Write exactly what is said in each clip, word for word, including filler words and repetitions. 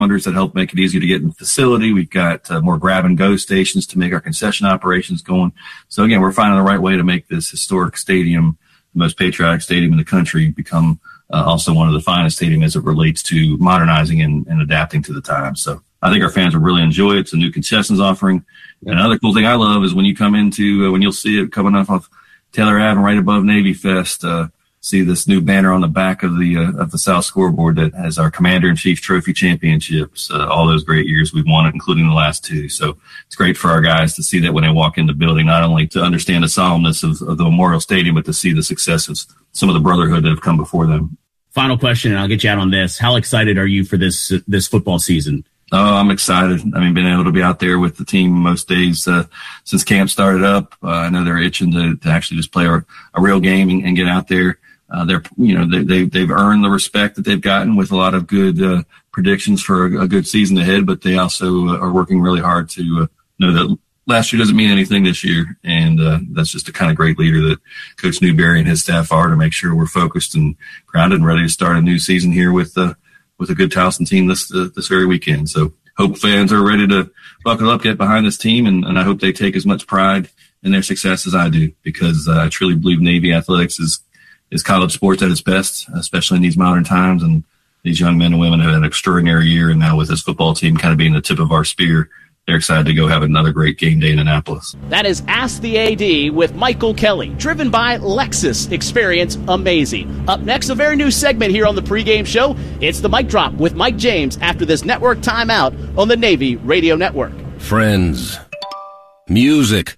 that help make it easier to get in the facility. We've got uh, more grab-and-go stations to make our concession operations going. So, again, we're finding the right way to make this historic stadium, the most patriotic stadium in the country, become uh, also one of the finest stadiums as it relates to modernizing and, and adapting to the times. So I think our fans will really enjoy it. It's a new concessions offering. And another cool thing I love is when you come into, uh, when you'll see it coming off of Taylor Avenue right above Navy Fest, uh, see this new banner on the back of the uh, of the South scoreboard that has our Commander-in-Chief Trophy Championships, uh, all those great years we've won it, including the last two. So it's great for our guys to see that when they walk in the building, not only to understand the solemnness of, of the Memorial Stadium, but to see the success of some of the brotherhood that have come before them. Final question, and I'll get you out on this. How excited are you for this this football season? Oh, I'm excited. I mean, being able to be out there with the team most days uh, since camp started up. Uh, I know they're itching to, to actually just play a, a real game and, and get out there. Uh, they're, you know, they, they, they've earned the respect that they've gotten with a lot of good uh, predictions for a, a good season ahead, but they also uh, are working really hard to uh, know that last year doesn't mean anything this year. And uh, that's just a kind of great leader that Coach Newberry and his staff are to make sure we're focused and grounded and ready to start a new season here with uh, with a good Towson team this uh, this very weekend. So hope fans are ready to buckle up, get behind this team, and, and I hope they take as much pride in their success as I do, because uh, I truly believe Navy athletics is is college sports at its best, especially in these modern times. And these young men and women have had an extraordinary year. And now with this football team kind of being the tip of our spear, they're excited to go have another great game day in Annapolis. That is Ask the A D with Michael Kelly, driven by Lexus. Experience amazing. Up next, a very new segment here on the pregame show. It's the Mic Drop with Mike James after this network timeout on the Navy Radio Network. Friends, music,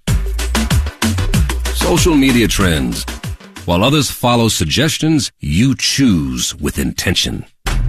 social media trends. While others follow suggestions, you choose with intention.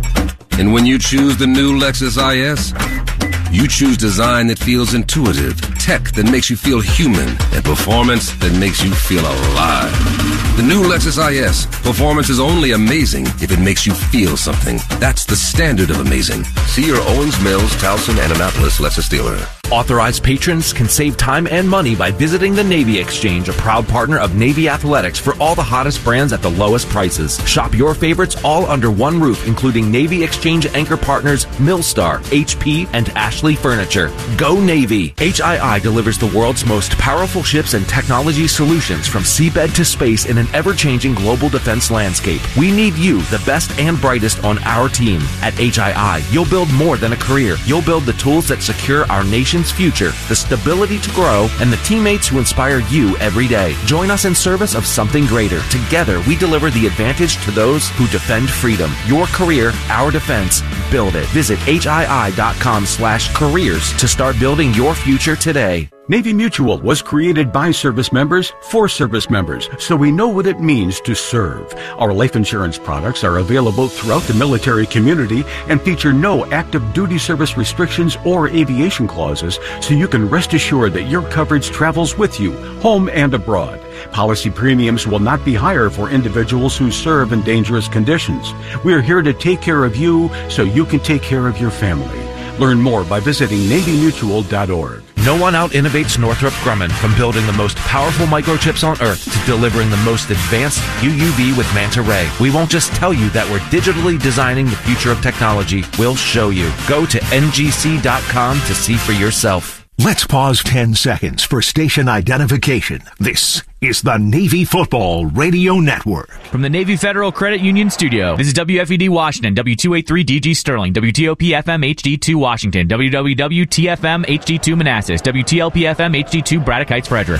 And when you choose the new Lexus I S, you choose design that feels intuitive, tech that makes you feel human, and performance that makes you feel alive. The new Lexus I S. Performance is only amazing if it makes you feel something. That's the standard of amazing. See your Owens Mills, Towson, and Annapolis Lexus dealer. Authorized patrons can save time and money by visiting the Navy Exchange, a proud partner of Navy Athletics, for all the hottest brands at the lowest prices. Shop your favorites all under one roof, including Navy Exchange anchor partners Millstar, H P, and Ashley Furniture. Go Navy! H I I delivers the world's most powerful ships and technology solutions from seabed to space in an ever-changing global defense landscape. We need you, the best and brightest, on our team. At H I I, you'll build more than a career. You'll build the tools that secure our nation's future, the stability to grow, and the teammates who inspire you every day. Join us in service of something greater. Together, we deliver the advantage to those who defend freedom. Your career, our defense. Build it. Visit hii.com slash careers to start building your future today. Navy Mutual was created by service members for service members, so we know what it means to serve. Our life insurance products are available throughout the military community and feature no active duty service restrictions or aviation clauses, so you can rest assured that your coverage travels with you, home and abroad. Policy premiums will not be higher for individuals who serve in dangerous conditions. We are here to take care of you so you can take care of your family. Learn more by visiting navy mutual dot org. No one out-innovates Northrop Grumman, from building the most powerful microchips on Earth to delivering the most advanced U U V with Manta Ray. We won't just tell you that we're digitally designing the future of technology. We'll show you. Go to N G C dot com to see for yourself. Let's pause ten seconds for station identification. This is the Navy Football Radio Network. From the Navy Federal Credit Union Studio, this is W F E D Washington, W two eighty-three D G Sterling, W T O P F M H D two Washington, W W W T F M H D two Manassas, W T L P F M H D two Braddock Heights Frederick.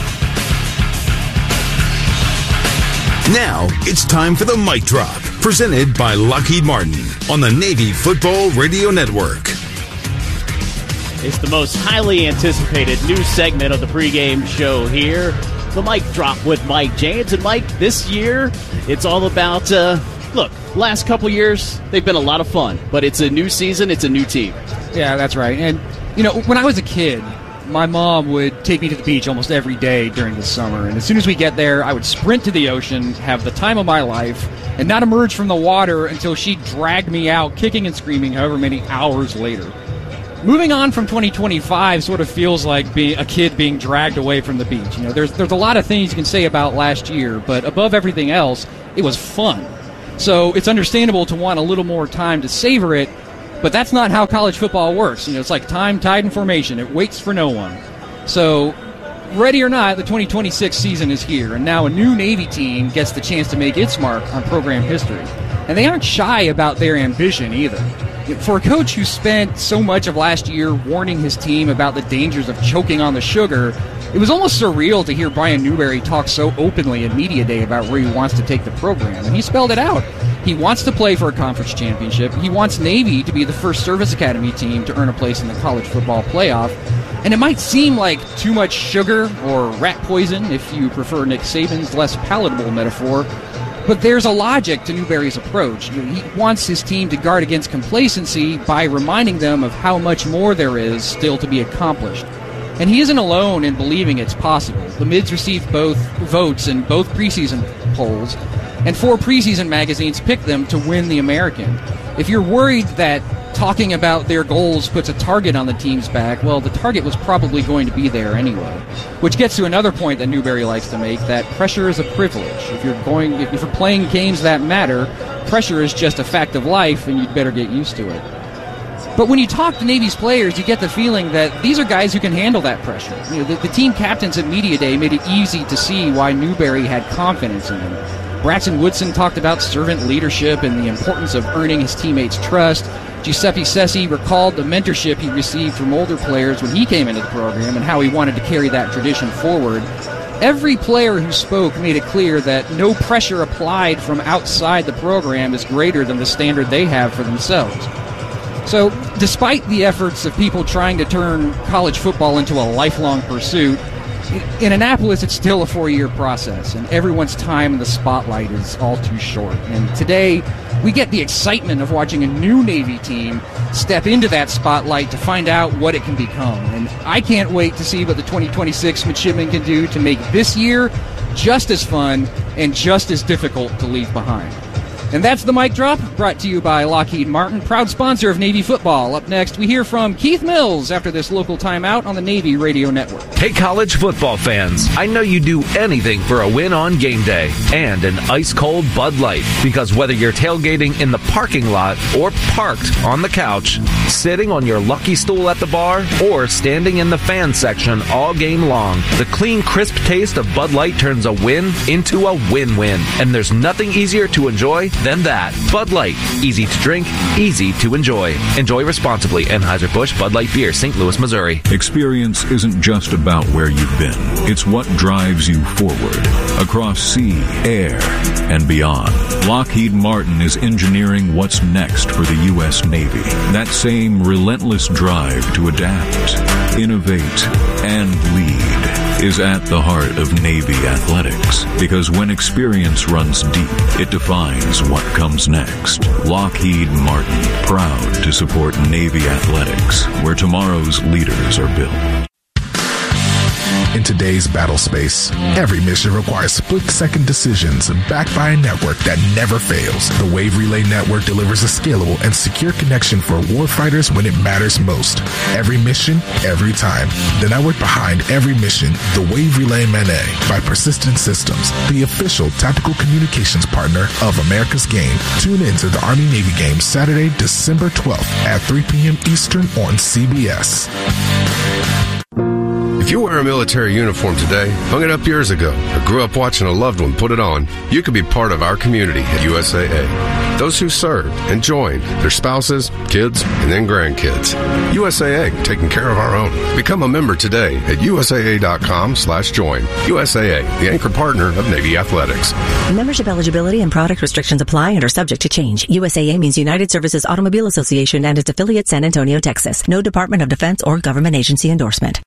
Now it's time for the Mic Drop, presented by Lockheed Martin on the Navy Football Radio Network. It's the most highly anticipated new segment of the pregame show here, the Mic Drop with Mike James. And Mike, this year, it's all about, uh, look, last couple years, they've been a lot of fun, but it's a new season, it's a new team. Yeah, that's right. And, you know, when I was a kid, my mom would take me to the beach almost every day during the summer. And as soon as we get there, I would sprint to the ocean, have the time of my life, and not emerge from the water until she dragged me out, kicking and screaming however many hours later. Moving on from twenty twenty-five sort of feels like being a kid being dragged away from the beach. You know, there's there's a lot of things you can say about last year, but above everything else, it was fun. So it's understandable to want a little more time to savor it. But that's not how college football works. You know, it's like time, tide, and formation. It waits for no one. So, ready or not, the twenty twenty-six season is here, and now a new Navy team gets the chance to make its mark on program history. And they aren't shy about their ambition either. For a coach who spent so much of last year warning his team about the dangers of choking on the sugar, it was almost surreal to hear Brian Newberry talk so openly at Media Day about where he wants to take the program. And he spelled it out. He wants to play for a conference championship. He wants Navy to be the first service academy team to earn a place in the college football playoff. And it might seem like too much sugar or rat poison, if you prefer Nick Saban's less palatable metaphor, but there's a logic to Newberry's approach. He wants his team to guard against complacency by reminding them of how much more there is still to be accomplished. And he isn't alone in believing it's possible. The Mids received both votes in both preseason polls, and four preseason magazines picked them to win the American. If you're worried that talking about their goals puts a target on the team's back, well, the target was probably going to be there anyway. Which gets to another point that Newberry likes to make, that pressure is a privilege. If you're going, if you're playing games that matter, pressure is just a fact of life, and you'd better get used to it. But when you talk to Navy's players, you get the feeling that these are guys who can handle that pressure. You know, the, the team captains at Media Day made it easy to see why Newberry had confidence in them. Braxton Woodson talked about servant leadership and the importance of earning his teammates' trust. Giuseppe Sessi recalled the mentorship he received from older players when he came into the program and how he wanted to carry that tradition forward. Every player who spoke made it clear that no pressure applied from outside the program is greater than the standard they have for themselves. So, despite the efforts of people trying to turn college football into a lifelong pursuit, in Annapolis it's still a four-year process, and everyone's time in the spotlight is all too short. And today, we get the excitement of watching a new Navy team step into that spotlight to find out what it can become. And I can't wait to see what the twenty twenty-six midshipmen can do to make this year just as fun and just as difficult to leave behind. And that's the Mic Drop, brought to you by Lockheed Martin, proud sponsor of Navy football. Up next, we hear from Keith Mills after this local timeout on the Navy Radio Network. Hey, college football fans, I know you'd do anything for a win on game day and an ice-cold Bud Light, because whether you're tailgating in the parking lot or parked on the couch, sitting on your lucky stool at the bar, or standing in the fan section all game long, the clean, crisp taste of Bud Light turns a win into a win-win. And there's nothing easier to enjoy than that. Bud Light. Easy to drink, easy to enjoy. Enjoy responsibly. Anheuser-Busch Bud Light Beer, Saint Louis, Missouri. Experience isn't just about where you've been. It's what drives you forward. Across sea, air, and beyond. Lockheed Martin is engineering what's next for the U S Navy. That same relentless drive to adapt, innovate, and lead is at the heart of Navy athletics, because when experience runs deep, it defines what comes next. Lockheed Martin, proud to support Navy athletics, where tomorrow's leaders are built. In today's battle space, every mission requires split-second decisions backed by a network that never fails. The Wave Relay Network delivers a scalable and secure connection for warfighters when it matters most. Every mission, every time. The network behind every mission, the Wave Relay Mene by Persistent Systems, the official tactical communications partner of America's Game. Tune in to the Army-Navy game Saturday, December twelfth at three p.m. Eastern on C B S. If you wear a military uniform today, hung it up years ago, or grew up watching a loved one put it on, you could be part of our community at U S A A. Those who served and joined, their spouses, kids, and then grandkids. U S A A, taking care of our own. Become a member today at U S A A dot com slash join. U S A A, the anchor partner of Navy Athletics. Membership eligibility and product restrictions apply and are subject to change. U S A A means United Services Automobile Association and its affiliate San Antonio, Texas. No Department of Defense or government agency endorsement.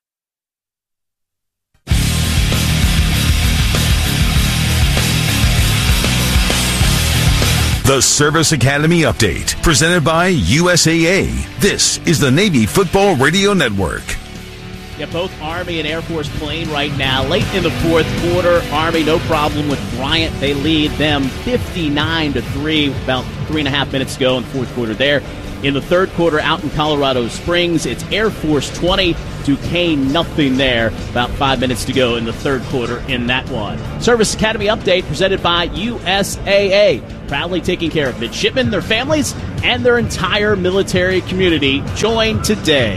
The Service Academy Update, presented by U S A A. This is the Navy Football Radio Network. Yeah, both Army and Air Force playing right now. Late in the fourth quarter, Army no problem with Bryant. They lead them fifty-nine to three, about three and a half minutes to go in the fourth quarter there. In the third quarter, out in Colorado Springs, it's Air Force twenty, Duquesne nothing there. About five minutes to go in the third quarter in that one. Service Academy Update presented by U S A A. proudly taking care of midshipmen, their families, and their entire military community. Join today.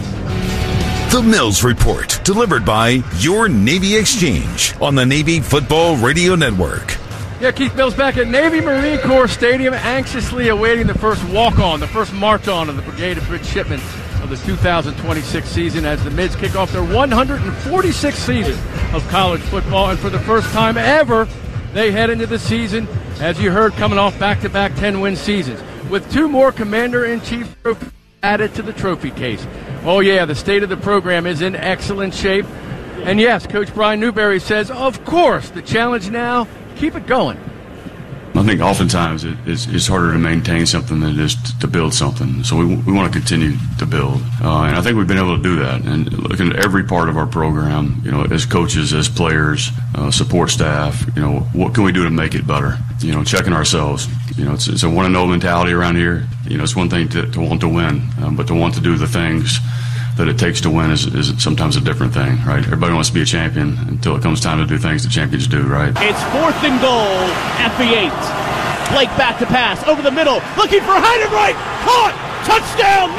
The Mills Report, delivered by your Navy Exchange on the Navy Football Radio Network. Yeah, Keith Mills back at Navy Marine Corps Stadium, anxiously awaiting the first walk-on, the first march-on of the Brigade of Midshipmen of the two thousand twenty-six season as the Mids kick off their one hundred forty-sixth season of college football. And for the first time ever, they head into the season, as you heard, coming off back-to-back ten-win seasons, with two more Commander-in-Chief trophies added to the trophy case. Oh, yeah, the state of the program is in excellent shape. And yes, Coach Brian Newberry says, of course, the challenge now, keep it going. I think oftentimes it, it's, it's harder to maintain something than it is to build something. So we, we want to continue to build. Uh, and I think we've been able to do that. And looking at every part of our program, you know, as coaches, as players, uh, support staff, you know, what can we do to make it better? You know, checking ourselves. You know, it's, it's a want-to-know mentality around here. You know, it's one thing to, to want to win, um, but to want to do the things that it takes to win is, is sometimes a different thing, right? Everybody wants to be a champion until it comes time to do things that champions do, right? It's fourth and goal at the eight. Blake back to pass over the middle, looking for Heidenreich. Caught! Touchdown,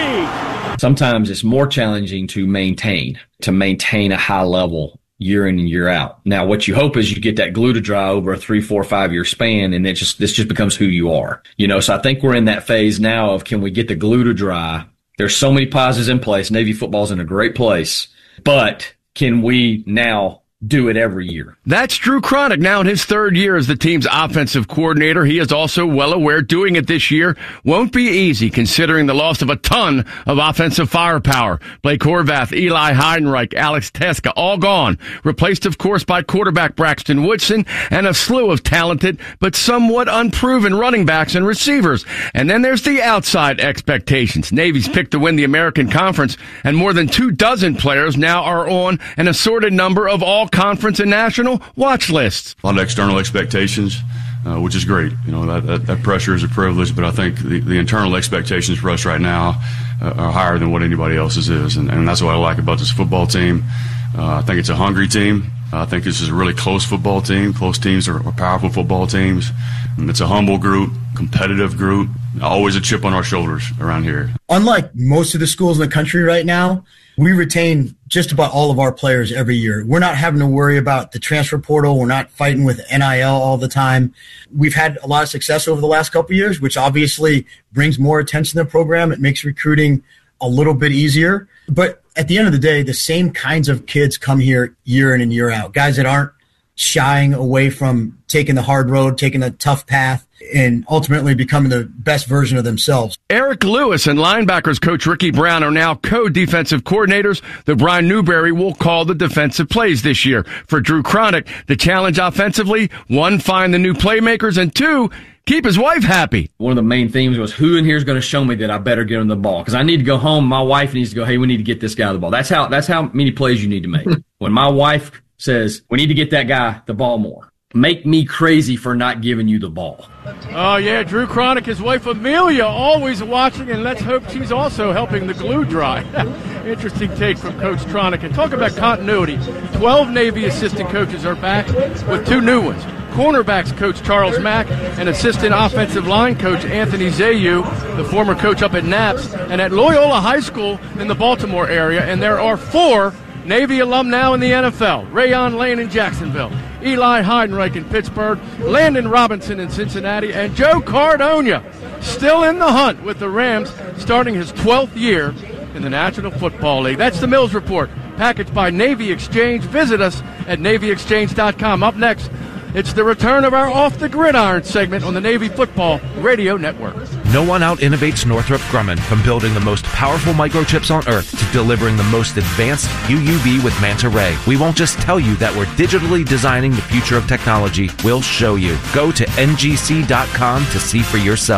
Navy! Sometimes it's more challenging to maintain, to maintain a high level year in and year out. Now, what you hope is you get that glue to dry over a three, four, five year span, and it just this just becomes who you are. You know, so I think we're in that phase now of can we get the glue to dry? There's so many positives in place. Navy football's in a great place, but can we now do it every year? That's Drew Cronick now in his third year as the team's offensive coordinator. He is also well aware doing it this year won't be easy considering the loss of a ton of offensive firepower. Blake Horvath, Eli Heidenreich, Alex Teska, all gone. Replaced, of course, by quarterback Braxton Woodson and a slew of talented but somewhat unproven running backs and receivers. And then there's the outside expectations. Navy's picked to win the American Conference, and more than two dozen players now are on an assorted number of all conference and national watch lists. A lot of external expectations, uh, which is great. You know, that, that, that pressure is a privilege, but I think the, the internal expectations for us right now uh, are higher than what anybody else's is. And, and that's what I like about this football team. Uh, I think it's a hungry team. I think this is a really close football team. Close teams are, are powerful football teams. And it's a humble group, competitive group, always a chip on our shoulders around here. Unlike most of the schools in the country right now, we retain just about all of our players every year. We're not having to worry about the transfer portal. We're not fighting with N I L all the time. We've had a lot of success over the last couple of years, which obviously brings more attention to the program. It makes recruiting a little bit easier. But at the end of the day, the same kinds of kids come here year in and year out. Guys that aren't shying away from taking the hard road, taking a tough path, and ultimately becoming the best version of themselves. Eric Lewis and linebackers coach Ricky Brown are now co-defensive coordinators that Brian Newberry will call the defensive plays this year. For Drew Cronick, the challenge offensively, one, find the new playmakers, and two, keep his wife happy. One of the main themes was who in here is going to show me that I better get him the ball, because I need to go home. My wife needs to go, hey, we need to get this guy the ball. That's how, that's how many plays you need to make. When my wife says, we need to get that guy the ball more, make me crazy for not giving you the ball. Oh, yeah, Drew Cronick, his wife Amelia, always watching, and let's hope she's also helping the glue dry. Interesting take from Coach Cronick. And talk about continuity. twelve Navy assistant coaches are back with two new ones. Cornerbacks coach Charles Mack and assistant offensive line coach Anthony Zayu, the former coach up at Naps and at Loyola High School in the Baltimore area. And there are four Navy alum now in the N F L. Rayon Lane in Jacksonville, Eli Heidenreich in Pittsburgh, Landon Robinson in Cincinnati, and Joe Cardona still in the hunt with the Rams, starting his twelfth year in the National Football League. That's the Mills Report, packaged by Navy Exchange. Visit us at Navy Exchange dot com. Up next, it's the return of our Off the Gridiron segment on the Navy Football Radio Network. No one out-innovates Northrop Grumman from building the most powerful microchips on Earth to delivering the most advanced U U V with Manta Ray. We won't just tell you that we're digitally designing the future of technology. We'll show you. Go to N G C dot com to see for yourself.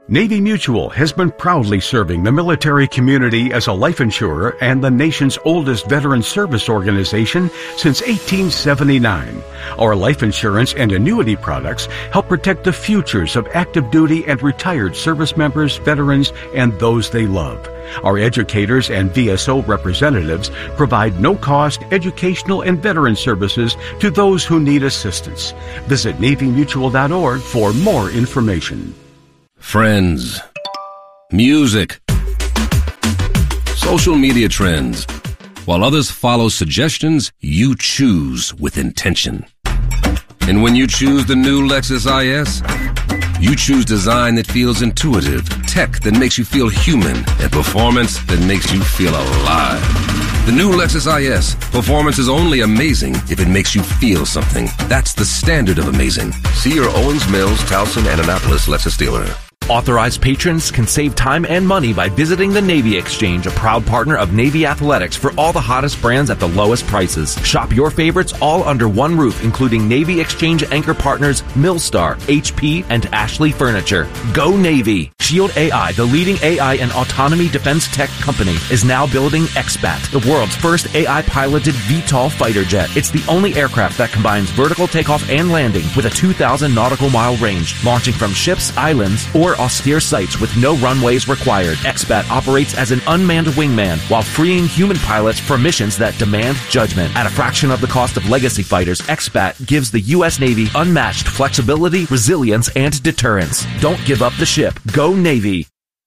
Navy Mutual has been proudly serving the military community as a life insurer and the nation's oldest veteran service organization since eighteen seventy-nine. Our life insurance and annuity products help protect the futures of active duty and retired service members, veterans, and those they love. Our educators and V S O representatives provide no-cost educational and veteran services to those who need assistance. Visit Navy Mutual dot org for more information. Friends, music, social media trends. While others follow suggestions, you choose with intention. And when you choose the new Lexus I S, you choose design that feels intuitive, tech that makes you feel human, and performance that makes you feel alive. The new Lexus I S. Performance is only amazing if it makes you feel something. That's the standard of amazing. See your Owens Mills, Towson, and Annapolis Lexus dealer. Authorized patrons can save time and money by visiting the Navy Exchange, a proud partner of Navy Athletics, for all the hottest brands at the lowest prices. Shop your favorites all under one roof, including Navy Exchange anchor partners Millstar, H P, and Ashley Furniture. Go Navy! Shield A I, the leading A I and autonomy defense tech company, is now building X BAT, the world's first A I-piloted V TOL fighter jet. It's the only aircraft that combines vertical takeoff and landing with a two thousand nautical mile range, launching from ships, islands, or austere sites with no runways required. X BAT operates as an unmanned wingman while freeing human pilots for missions that demand judgment. At a fraction of the cost of legacy fighters, X BAT gives the U S Navy unmatched flexibility, resilience, and deterrence. Don't give up the ship. Go Navy.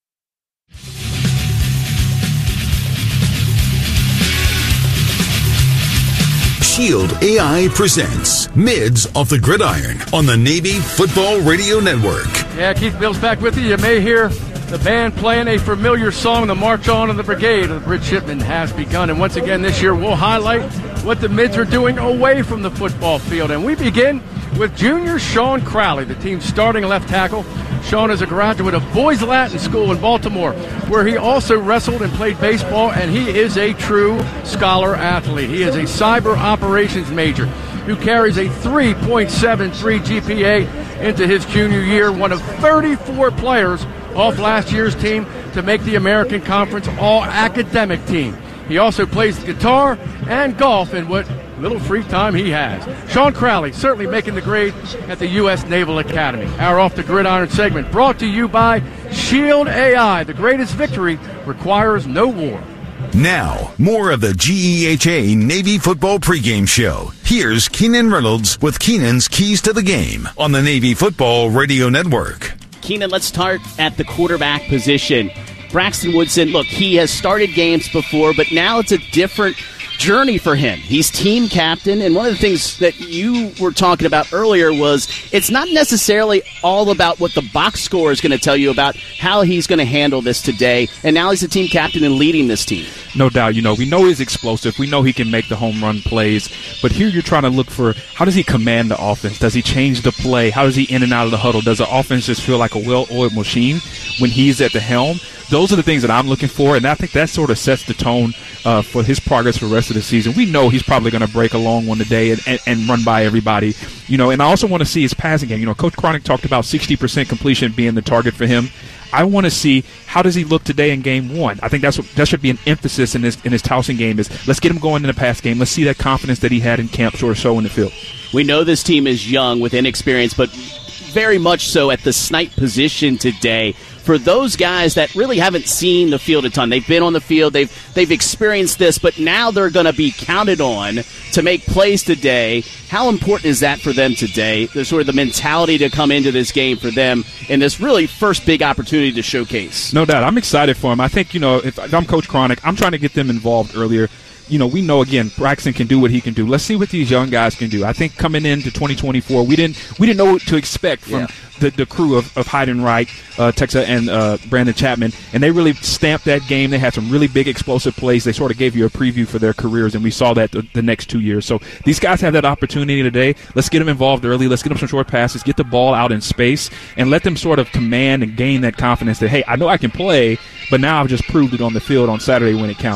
Shield A I presents Mids Off the Gridiron on the Navy Football Radio Network. Yeah, Keith Bill's back with you. You may hear the band playing a familiar song, The March On of the Brigade of the Midshipmen has begun. And once again this year we'll highlight what the Mids are doing away from the football field. And we begin with junior Sean Crowley, the team's starting left tackle. Sean is a graduate of Boys Latin School in Baltimore, where he also wrestled and played baseball, and he is a true scholar athlete. He is a cyber operations major who carries a three point seven three G P A into his junior year, one of thirty-four players off last year's team to make the American Conference All-Academic team. He also plays the guitar and golf in what little free time he has. Sean Crowley certainly making the grade at the U S Naval Academy. Our Off the Gridiron segment brought to you by Shield A I. The greatest victory requires no war. Now, more of the G E H A Navy Football Pregame Show. Here's Keenan Reynolds with Keenan's Keys to the Game on the Navy Football Radio Network. Keenan, let's start at the quarterback position. Braxton Woodson, look, he has started games before, but now it's a different journey for him. He's team captain, and one of the things that you were talking about earlier was it's not necessarily all about what the box score is going to tell you about how he's going to handle this today, and now he's the team captain and leading this team. No doubt. You know, we know he's explosive. We know he can make the home run plays, but here you're trying to look for how does he command the offense? Does he change the play? How does he in and out of the huddle? Does the offense just feel like a well-oiled machine when he's at the helm? Those are the things that I'm looking for, and I think that sort of sets the tone uh, for his progress for the rest of the season. We know he's probably going to break a long one today and, and, and run by everybody. You know, and I also want to see his passing game. You know, Coach Cronic talked about sixty percent completion being the target for him. I want to see how does he look today in game one. I think that's what that should be an emphasis in this in his Towson game is let's get him going in the pass game. Let's see that confidence that he had in camp sort of show in the field. We know this team is young with inexperience, but very much so at the snipe position today. For those guys that really haven't seen the field a ton, they've been on the field, they've they've experienced this, but now they're going to be counted on to make plays today. How important is that for them today? There's sort of the mentality to come into this game for them and this really first big opportunity to showcase. No doubt. I'm excited for them. I think, you know, if I'm Coach Cronic, I'm trying to get them involved earlier. You know, we know, again, Braxton can do what he can do. Let's see what these young guys can do. I think coming into twenty twenty-four, we didn't we didn't know what to expect from yeah. the, the crew of, of Heidenreich, uh, Texa, and uh, Brandon Chapman, and they really stamped that game. They had some really big explosive plays. They sort of gave you a preview for their careers, and we saw that the, the next two years. So these guys have that opportunity today. Let's get them involved early. Let's get them some short passes, get the ball out in space, and let them sort of command and gain that confidence that, hey, I know I can play, but now I've just proved it on the field on Saturday when it counted.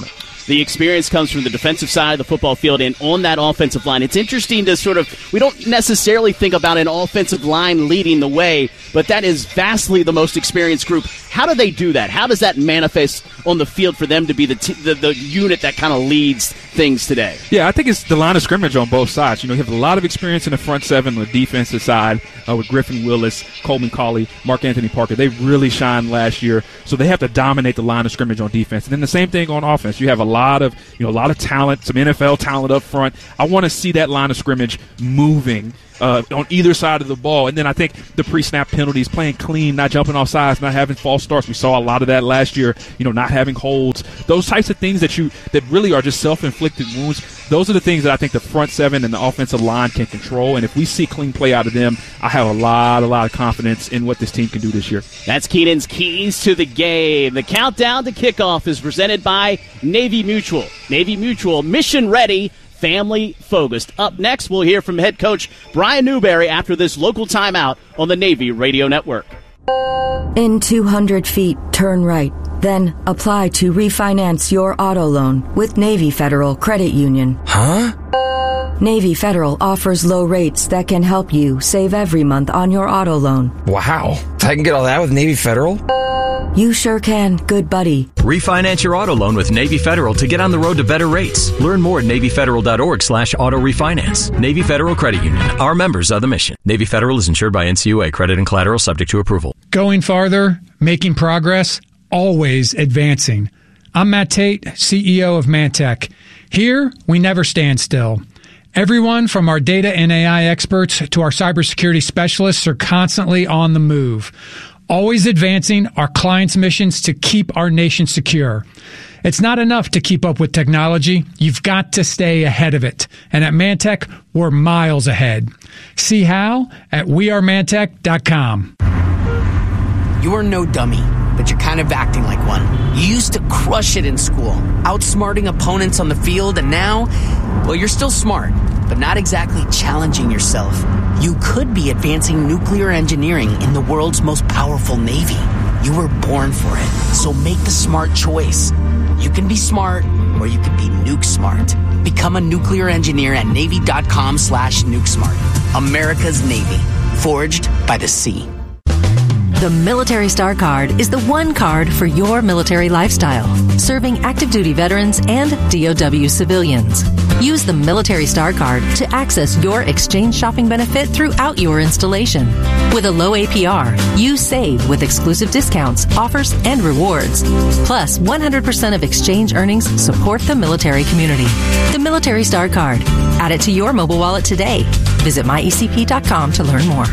the experience comes from the defensive side of the football field and on that offensive line. It's interesting to sort of, we don't necessarily think about an offensive line leading the way, but that is vastly the most experienced group. How do they do that? How does that manifest on the field for them to be the t- the, the unit that kind of leads things today? Yeah, I think it's the line of scrimmage on both sides. You know, you have a lot of experience in the front seven on the defensive side uh, with Griffin Willis, Coleman Colley, Mark Anthony Parker. They really shined last year, so they have to dominate the line of scrimmage on defense. And then the same thing on offense. You have a lot of, you know, a lot of talent, some N F L talent up front. I want to see that line of scrimmage moving Uh, on either side of the ball. And then I think the pre-snap penalties, playing clean, not jumping off sides, not having false starts. We saw a lot of that last year, you know, not having holds. Those types of things that you that really are just self-inflicted wounds. Those are the things that I think the front seven and the offensive line can control. And if we see clean play out of them, I have a lot, a lot of confidence in what this team can do this year. That's Keenan's Keys to the Game. The countdown to kickoff is presented by Navy Mutual. Navy Mutual, mission ready, family focused. Up next, we'll hear from head coach Brian Newberry after this local timeout on the Navy Radio Network. In two hundred feet, turn right. Then apply to refinance your auto loan with Navy Federal Credit Union. Huh? Navy Federal offers low rates that can help you save every month on your auto loan. Wow. I can get all that with Navy Federal? You sure can, good buddy. Refinance your auto loan with Navy Federal to get on the road to better rates. Learn more at NavyFederal.org slash auto refinance. Navy Federal Credit Union. Our members are the mission. Navy Federal is insured by N C U A. Credit and collateral subject to approval. Going farther, making progress, always advancing. I'm Matt Tate, C E O of Mantech. Here, we never stand still. Everyone from our data and A I experts to our cybersecurity specialists are constantly on the move, always advancing our clients' missions to keep our nation secure. It's not enough to keep up with technology. You've got to stay ahead of it. And at Mantech, we're miles ahead. See how at we are mantech dot com. You're no dummy, but you're kind of acting like one. You used to crush it in school, outsmarting opponents on the field, and now, well, you're still smart, but not exactly challenging yourself. You could be advancing nuclear engineering in the world's most powerful Navy. You were born for it, so make the smart choice. You can be smart, or you can be nuke smart. Become a nuclear engineer at Navy.com slash nuke smart. America's Navy, forged by the sea. The Military Star Card is the one card for your military lifestyle, serving active duty veterans and D O W civilians. Use the Military Star Card to access your exchange shopping benefit throughout your installation. With a low A P R, you save with exclusive discounts, offers, and rewards. Plus, one hundred percent of exchange earnings support the military community. The Military Star Card. Add it to your mobile wallet today. Visit my E C P dot com to learn more.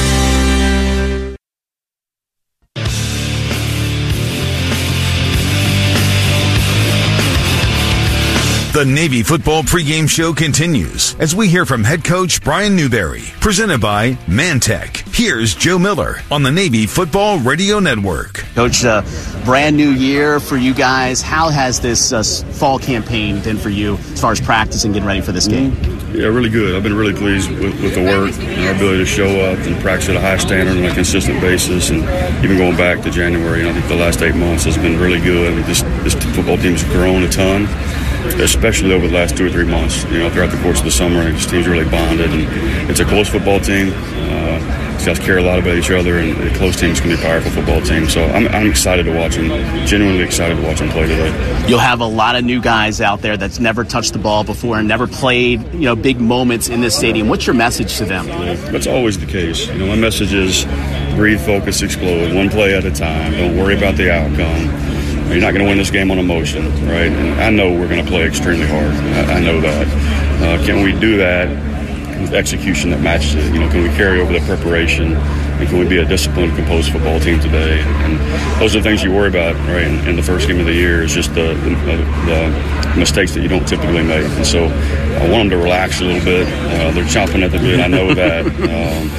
The Navy Football Pregame Show continues as we hear from head coach Brian Newberry, presented by Mantech. Here's Joe Miller on the Navy Football Radio Network. Coach, uh, brand new year for you guys. How has this uh, fall campaign been for you as far as practice and getting ready for this game? Yeah, really good. I've been really pleased with, with the work and our ability to show up and practice at a high standard on a consistent basis. And even going back to January, you know, I think the last eight months has been really good. I mean, this, this football team has grown a ton, especially over the last two or three months. You know, throughout the course of the summer, this team's really bonded, and it's a close football team. Uh, these guys care a lot about each other, and a close teams can be a powerful football team. So I'm, I'm excited to watch them, genuinely excited to watch them play today. You'll have a lot of new guys out there that's never touched the ball before and never played, you know, big moments in this stadium. What's your message to them? Yeah, that's always the case. You know, my message is breathe, focus, explode, one play at a time. Don't worry about the outcome. You're not going to win this game on emotion, right? And I know we're going to play extremely hard. I, I know that. Uh, can we do that with execution that matches it? You know, can we carry over the preparation? And can we be a disciplined, composed football team today? And those are the things you worry about, right? In, in the first game of the year is just the, the, the mistakes that you don't typically make. And so I want them to relax a little bit. Uh, they're chomping at the bit. I know that. Um,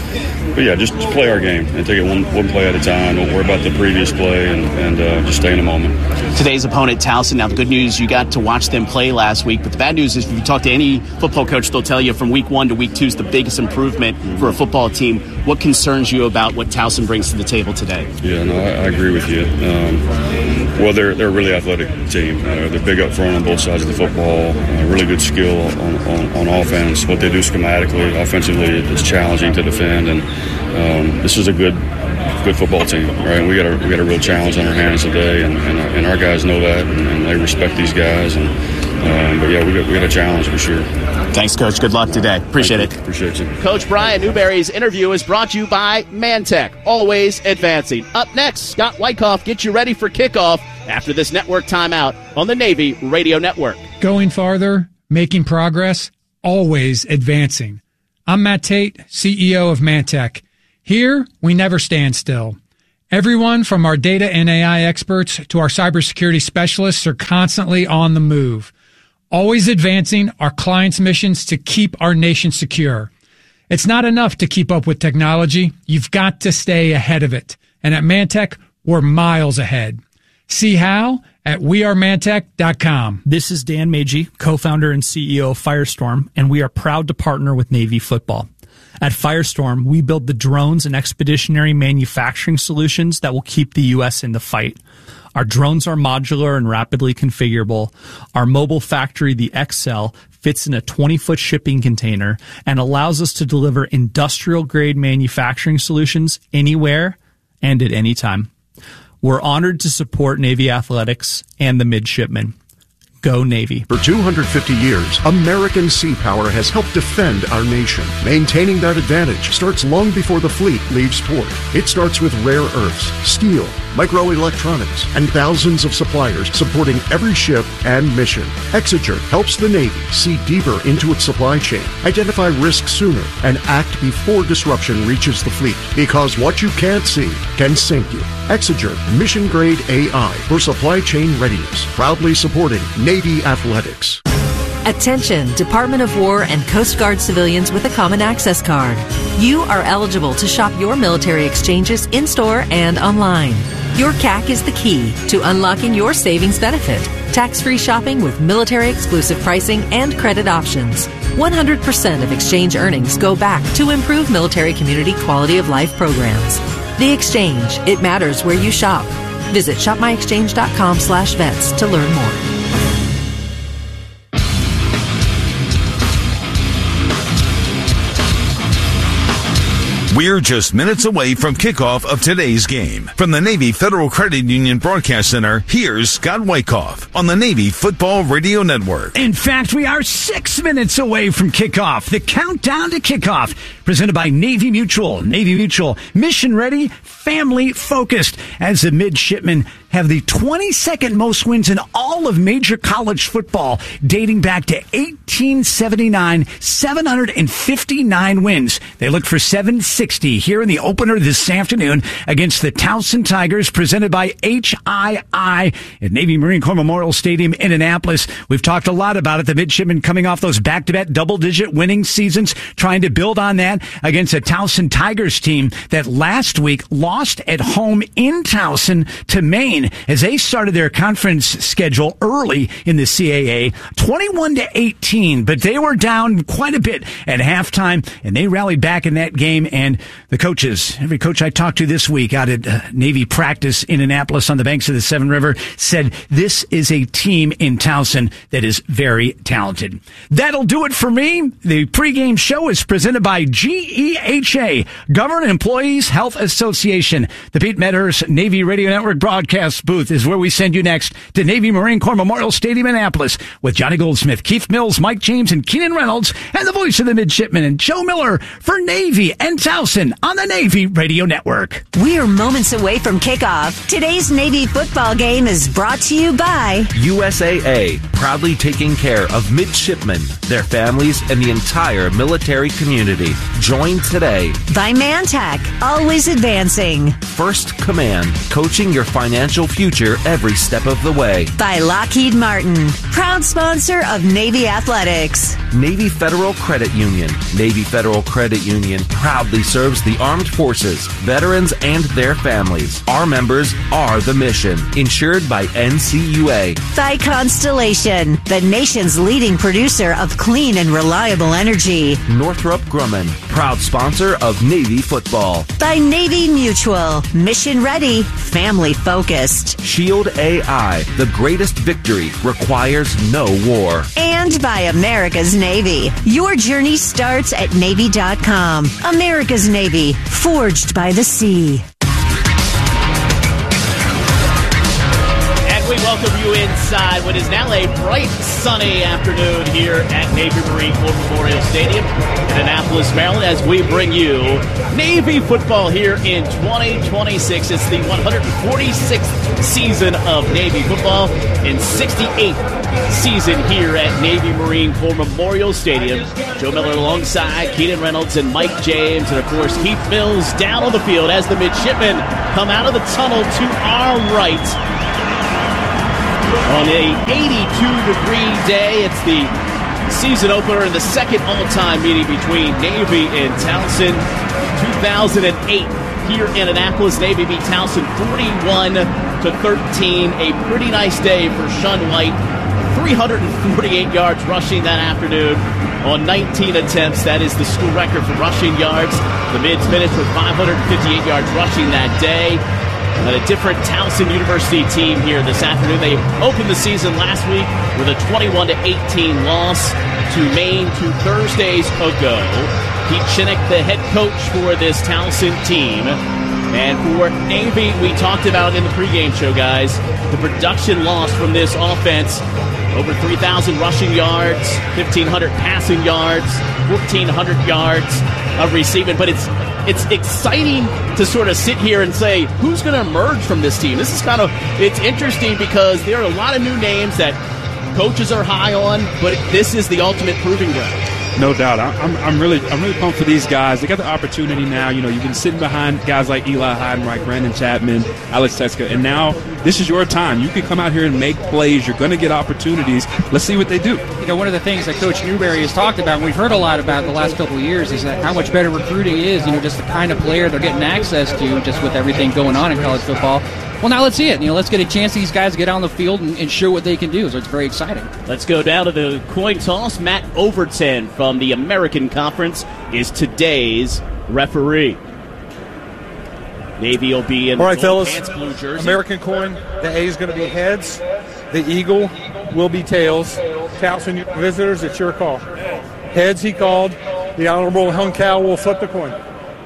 but yeah, just, just play our game and take it one one play at a time. Don't worry about the previous play and, and uh, just stay in the moment. Today's opponent, Towson. Now, the good news, you got to watch them play last week, but the bad news is if you talk to any football coach, they'll tell you from week one to week two is the biggest improvement for a football team. What concerns you about what Towson brings to the table today? Yeah, no, I, I agree with you. Um, well, they're they're a really athletic team. Uh, they're big up front on both sides of the football. Uh, really good skill on, on, on offense. What they do schematically, offensively, is challenging to defend. And um, this is a good good football team, right? We got a we got a real challenge on our hands today, and and, and our guys know that, and, and they respect these guys. And um, but yeah, we got we got a challenge for sure. Thanks, Coach. Good luck today. Appreciate it. Appreciate you. Coach Brian Newberry's interview is brought to you by Mantech, always advancing. Up next, Scott Wyckoff gets you ready for kickoff after this network timeout on the Navy Radio Network. Going farther, making progress, always advancing. I'm Matt Tate, C E O of Mantech. Here, we never stand still. Everyone from our data and A I experts to our cybersecurity specialists are constantly on the move, always advancing our clients' missions to keep our nation secure. It's not enough to keep up with technology. You've got to stay ahead of it. And at Mantech, we're miles ahead. See how at we are mantech dot com. This is Dan Magee, co-founder and C E O of Firestorm, and we are proud to partner with Navy Football. At Firestorm, we build the drones and expeditionary manufacturing solutions that will keep the U S in the fight. Our drones are modular and rapidly configurable. Our mobile factory, the X L, fits in a twenty-foot shipping container and allows us to deliver industrial-grade manufacturing solutions anywhere and at any time. We're honored to support Navy athletics and the midshipmen. Go Navy. For two hundred fifty years, American Sea Power has helped defend our nation. Maintaining that advantage starts long before the fleet leaves port. It starts with rare earths, steel, microelectronics, and thousands of suppliers supporting every ship and mission. Exeger helps the Navy see deeper into its supply chain, identify risks sooner, and act before disruption reaches the fleet. Because what you can't see can sink you. Exeger Mission Grade A I for supply chain readiness. Proudly supporting Navy athletics. Attention, Department of War and Coast Guard civilians with a Common Access Card. You are eligible to shop your military exchanges in-store and online. Your C A C is the key to unlocking your savings benefit. Tax-free shopping with military-exclusive pricing and credit options. one hundred percent of exchange earnings go back to improve military community quality of life programs. The Exchange. It matters where you shop. Visit shop my exchange dot com slash vets to learn more. We're just minutes away from kickoff of today's game. From the Navy Federal Credit Union Broadcast Center, here's Scott Wyckoff on the Navy Football Radio Network. In fact, we are six minutes away from kickoff. The countdown to kickoff, presented by Navy Mutual. Navy Mutual, mission ready, family focused. As the midshipmen have the twenty-second most wins in all of major college football, dating back to eighteen seventy-nine, seven hundred fifty-nine wins. They look for seven sixty here in the opener this afternoon against the Towson Tigers, presented by H I I at Navy Marine Corps Memorial Stadium in Annapolis. We've talked a lot about it. The midshipmen coming off those back-to-back double-digit winning seasons, trying to build on that against a Towson Tigers team that last week lost at home in Towson to Maine as they started their conference schedule early in the C A A, twenty-one to eighteen, but they were down quite a bit at halftime, and they rallied back in that game. And the coaches, every coach I talked to this week out at uh, Navy practice in Annapolis on the banks of the Severn River, said this is a team in Towson that is very talented. That'll do it for me. The pregame show is presented by G E H A, Government Employees Health Association. The Pete Medhurst Navy Radio Network broadcast booth is where we send you next to Navy Marine Corps Memorial Stadium in Annapolis with Johnny Goldsmith, Keith Mills, Mike James, and Keenan Reynolds, and the voice of the midshipmen and Joe Miller for Navy and Towson on the Navy Radio Network. We are moments away from kickoff. Today's Navy football game is brought to you by U S A A, proudly taking care of midshipmen, their families, and the entire military community. Join today. By Mantech, always advancing. First Command, coaching your financial financial future every step of the way. By Lockheed Martin, proud sponsor of Navy Athletics. Navy Federal Credit Union. Navy Federal Credit Union proudly serves the armed forces, veterans, and their families. Our members are the mission. Insured by N C U A. By Constellation, the nation's leading producer of clean and reliable energy. Northrop Grumman, proud sponsor of Navy football. By Navy Mutual, mission ready, family focused. Shield A I, the greatest victory requires no war. And by America's Navy. Your journey starts at Navy dot com. America's Navy, forged by the sea. We welcome you inside what is now a bright, sunny afternoon here at Navy Marine Corps Memorial Stadium in Annapolis, Maryland, as we bring you Navy football here in twenty twenty-six. It's the one hundred forty-sixth season of Navy football and sixty-eighth season here at Navy Marine Corps Memorial Stadium. Joe Miller alongside Keenan Reynolds and Mike James, and of course Keith Mills down on the field as the midshipmen come out of the tunnel to our right. On a eighty-two degree day, it's the season opener and the second all-time meeting between Navy and Towson. two thousand eight here in Annapolis, Navy beat Towson forty-one to thirteen. A pretty nice day for Sean White. three hundred forty-eight yards rushing that afternoon on nineteen attempts. That is the school record for rushing yards. The Mids finished with five hundred fifty-eight yards rushing that day. And a different Towson University team here this afternoon. They opened the season last week with a twenty-one to eighteen loss to Maine two Thursdays ago. Pete Chinnick, the head coach for this Towson team. And for Navy, we talked about in the pregame show, guys, the production loss from this offense. Over three thousand rushing yards, fifteen hundred passing yards, fourteen hundred yards of receiving. But it's It's exciting to sort of sit here and say, who's going to emerge from this team? This is kind of, it's interesting because there are a lot of new names that coaches are high on, but this is the ultimate proving ground. No doubt. I'm, I'm really I'm really pumped for these guys. They got the opportunity now. You know, you've been sitting behind guys like Eli Heidenreich, Brandon Chapman, Alex Teska, and now this is your time. You can come out here and make plays. You're going to get opportunities. Let's see what they do. You know, one of the things that Coach Newberry has talked about, and we've heard a lot about the last couple of years, is that how much better recruiting is, you know, just the kind of player they're getting access to just with everything going on in college football. Well, now let's see it. You know, let's get a chance for these guys to get on the field and, and show what they can do. So it's very exciting. Let's go down to the coin toss. Matt Overton from the American Conference is today's referee. Navy will be in All right, blue fellas. pants, blue jersey. American coin. The A is going to be heads. The eagle will be tails. Towson visitors, it's your call. Heads, he called. The Honorable Hung Cow will flip the coin.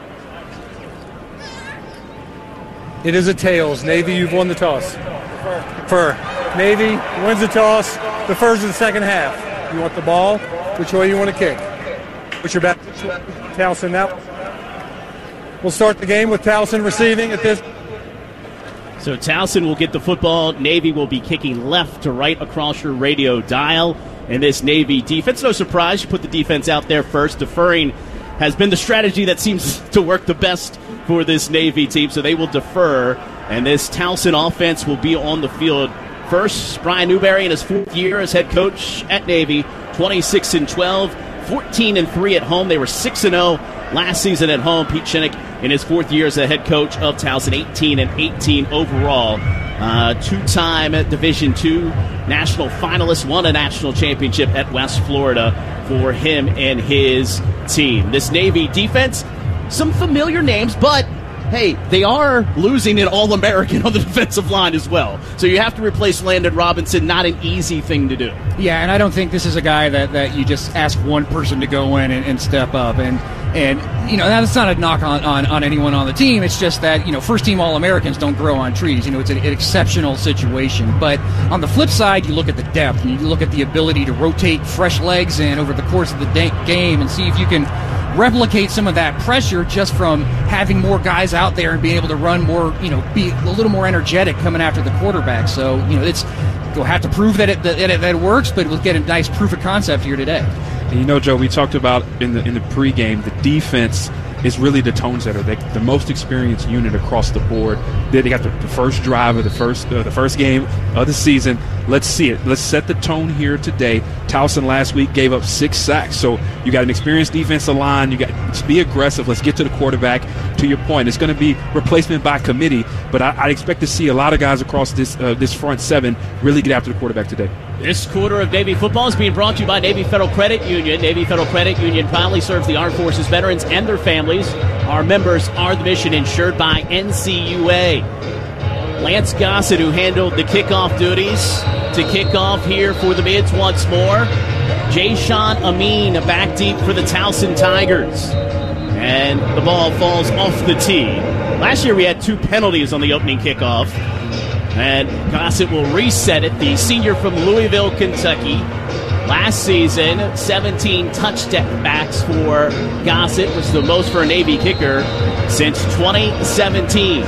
It is a tails. Navy, you've won the toss. Fur. Navy wins the toss. The first of the second half. You want the ball? Which way you want to kick? Put your back to Towson now. We'll start the game with Towson receiving at this. So Towson will get the football. Navy will be kicking left to right across your radio dial. And this Navy defense, no surprise, you put the defense out there first. Deferring has been the strategy that seems to work the best for this Navy team, so they will defer. And this Towson offense will be on the field first. Brian Newberry in his fourth year as head coach at Navy, twenty-six and twelve, fourteen and three at home. They were six and oh last season at home. Pete Chinnick in his fourth year as a head coach of Towson, eighteen and eighteen overall. Uh, two-time Division two national finalist, won a national championship at West Florida for him and his team. This Navy defense, some familiar names, but hey, they are losing an All-American on the defensive line as well. So you have to replace Landon Robinson. Not an easy thing to do. Yeah, and I don't think this is a guy that, that you just ask one person to go in and, and step up. And, and you know, that's not a knock on, on, on anyone on the team. It's just that, you know, first-team All-Americans don't grow on trees. You know, it's an, an exceptional situation. But on the flip side, you look at the depth, and you look at the ability to rotate fresh legs in over the course of the day, game and see if you can replicate some of that pressure just from having more guys out there and being able to run more, you know, be a little more energetic coming after the quarterback. So, you know, it's you'll have to prove that it, that it, that it works, but we'll get a nice proof of concept here today. And you know, Joe, we talked about in the in the pregame the defense is really the tone setter. They, the most experienced unit across the board. They, they got the, the first drive of the first uh, the first game of the season. Let's see it. Let's set the tone here today. Towson last week gave up six sacks. So you got an experienced defensive line. You got let's be aggressive. Let's get to the quarterback. To your point, it's going to be replacement by committee, but I, I expect to see a lot of guys across this uh, this front seven really get after the quarterback today. This quarter of Navy football is being brought to you by Navy Federal Credit Union. Navy Federal Credit Union proudly serves the Armed Forces veterans and their families. Our members are the mission insured by N C U A. Lance Gossett, who handled the kickoff duties, to kick off here for the Mids once more. Jay-Sean Amin back deep for the Towson Tigers. And the ball falls off the tee. Last year we had two penalties on the opening kickoff. And Gossett will reset it, the senior from Louisville, Kentucky. Last season, seventeen touchbacks for Gossett, which is the most for a Navy kicker since twenty seventeen.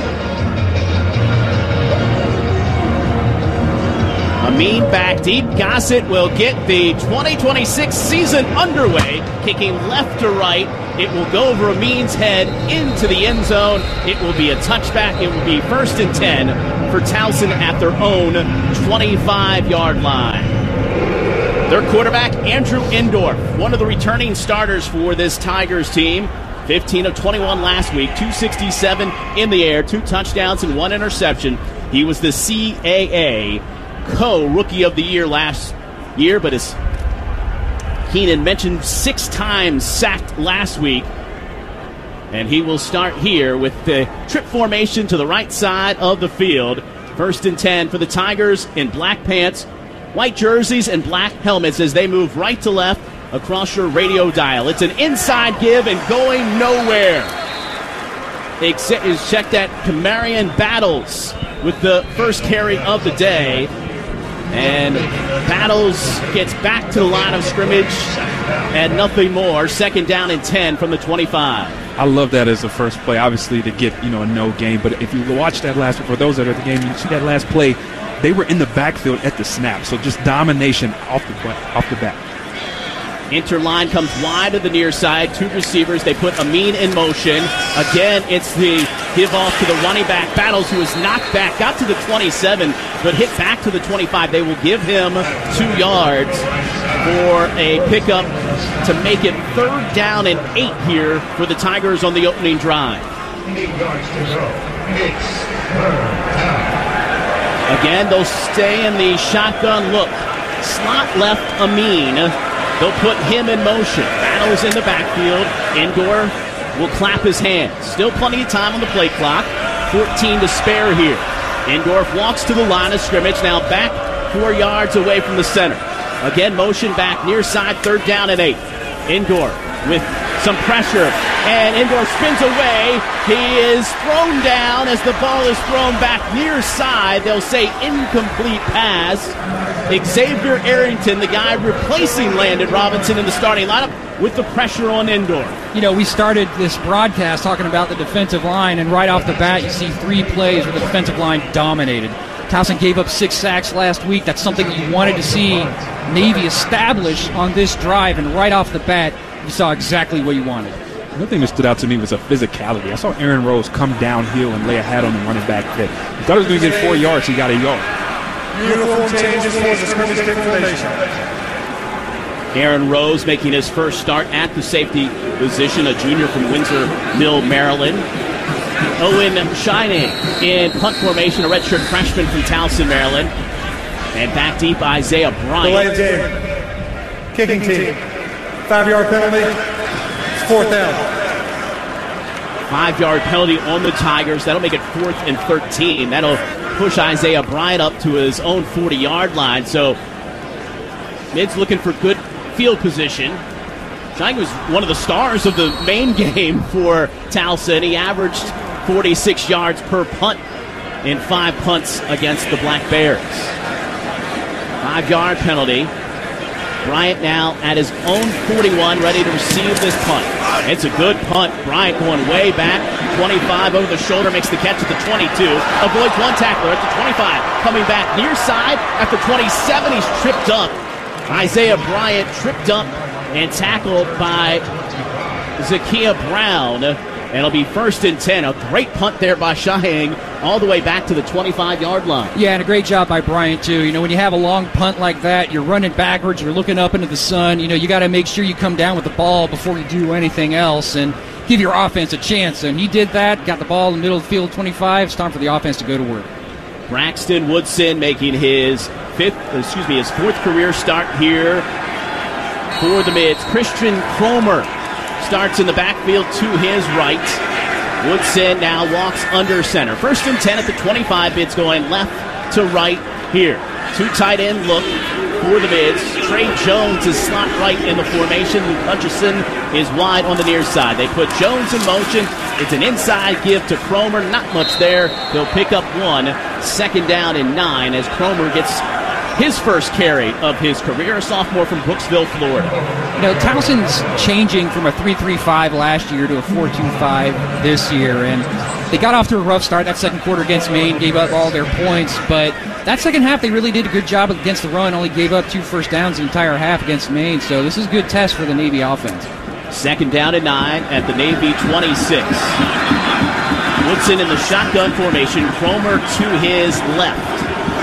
Amin back deep. Gossett will get the twenty twenty-six season underway, kicking left to right. It will go over Amin's head into the end zone. It will be a touchback. It will be first and ten for Towson at their own twenty-five-yard line. Their quarterback, Andrew Endorf, one of the returning starters for this Tigers team. fifteen of twenty-one last week, two sixty-seven in the air, two touchdowns and one interception. He was the C A A co-rookie of the year last year, but as Keenan mentioned, six times sacked last week. And he will start here with the trip formation to the right side of the field. First and ten for the Tigers in black pants, white jerseys, and black helmets as they move right to left across your radio dial. It's an inside give and going nowhere. Is checked at Camarion Battles with the first carry of the day. And Battles gets back to the line of scrimmage and nothing more. Second down and ten from the twenty-five. I love that as the first play, obviously, to get, you know, a no gain. But if you watch that last, for those that are at the game, you see that last play, they were in the backfield at the snap. So just domination off the off the bat. Interline comes wide to the near side. Two receivers. They put Amin in motion. Again, it's the give off to the running back, Battles, who was knocked back, got to the twenty-seven, but hit back to the twenty-five. They will give him two yards for a pickup to make it third down and eight here for the Tigers on the opening drive. Again, they'll stay in the shotgun look. Slot left Amin. They'll put him in motion. Battles in the backfield. Endor will clap his hands. Still plenty of time on the play clock. fourteen to spare here. Endorf walks to the line of scrimmage. Now back four yards away from the center. Again, motion back near side. Third down and eight. Endorf with some pressure. And Endorf spins away. He is thrown down as the ball is thrown back near side. They'll say incomplete pass. Xavier Arrington, the guy replacing Landon Robinson in the starting lineup, with the pressure on Endorf. You know, we started this broadcast talking about the defensive line, and right off the bat, you see three plays where the defensive line dominated. Towson gave up six sacks last week. That's something you wanted to see Navy establish on this drive, and right off the bat, you saw exactly what you wanted. Another thing that stood out to me was a physicality. I saw Aaron Rose come downhill and lay a hat on the running back today. He thought he was going to get four yards. He got a yard. Uniform changes for the scrimmage kick formation. Aaron Rose making his first start at the safety position, a junior from Windsor Mill, Maryland. Owen Shining in punt formation, a redshirt freshman from Towson, Maryland. And back deep, Isaiah Bryant. Delay game. Kicking team. Five-yard penalty. It's fourth down. Five-yard penalty on the Tigers. That'll make it fourth and thirteen. That'll push Isaiah Bryant up to his own forty-yard line. So Mid's looking for good field position. Shining was one of the stars of the main game for Towson. He averaged forty-six yards per punt in five punts against the Black Bears. Five-yard penalty. Bryant now at his own forty-one, ready to receive this punt. It's a good punt. Bryant going way back. twenty-five over the shoulder, makes the catch at the twenty-two. Avoids one tackler at the twenty-five. Coming back near side at the twenty-seven. He's tripped up. Isaiah Bryant tripped up and tackled by Zakiya Brown. And it'll be first and ten. A great punt there by Shahang all the way back to the twenty-five-yard line. Yeah, and a great job by Bryant, too. You know, when you have a long punt like that, you're running backwards, you're looking up into the sun. You know, you got to make sure you come down with the ball before you do anything else and give your offense a chance. And he did that, got the ball in the middle of the field, twenty-five. It's time for the offense to go to work. Braxton Woodson making his fifth, excuse me, his fourth career start here for the Mids. Christian Cromer starts in the backfield to his right. Woodson now walks under center. First and ten at the twenty-five. Mids going left to right here. Two tight end look for the Mids. Trey Jones is slot right in the formation. Luke Hutchison is wide on the near side. They put Jones in motion. It's an inside give to Cromer. Not much there. They'll pick up one. Second down and nine as Cromer gets his first carry of his career, a sophomore from Brooksville, Florida. You know, Towson's changing from a three three five last year to a four two five this year, and they got off to a rough start that second quarter against Maine, gave up all their points, but that second half they really did a good job against the run, only gave up two first downs the entire half against Maine, so this is a good test for the Navy offense. Second down and nine at the Navy twenty-six. Woodson in the shotgun formation, Cromer to his left.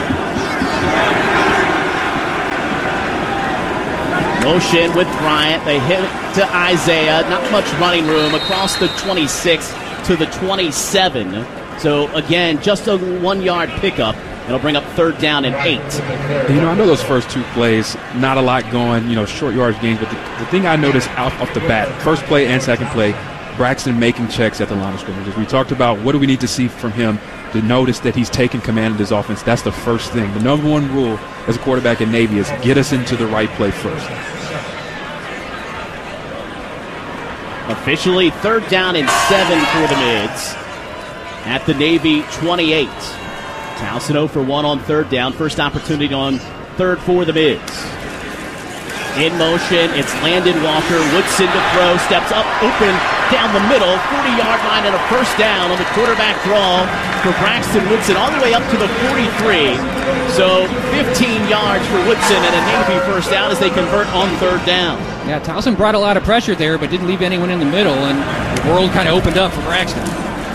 Motion with Bryant. They hit to Isaiah. Not much running room across the twenty-six to the twenty-seven. So, again, just a one-yard pickup. It'll bring up third down and eight. You know, I know those first two plays, not a lot going, you know, short yardage games. But the, the thing I noticed out off the bat, first play and second play, Braxton making checks at the line of scrimmage. As we talked about, what do we need to see from him to notice that he's taking command of his offense? That's the first thing. The number one rule as a quarterback in Navy is get us into the right play first. Officially third down and seven for the Mids at the Navy twenty-eight. Towson zero for one on third down. First opportunity on third for the Mids. In motion, it's Landon Walker. Woodson to throw, steps up, open, down the middle, forty-yard line and a first down on the quarterback draw for Braxton Woodson all the way up to the forty-three. So fifteen yards for Woodson and a Navy first down as they convert on third down. Yeah, Towson brought a lot of pressure there, but didn't leave anyone in the middle, and the world kind of opened up for Braxton.